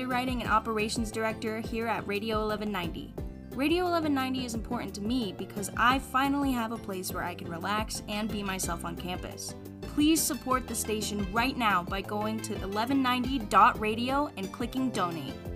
Copywriting and Operations Director here at Radio 1190. Radio 1190 is important to me because I finally have a place where I can relax and be myself on campus. Please support the station right now by going to 1190.radio and clicking donate.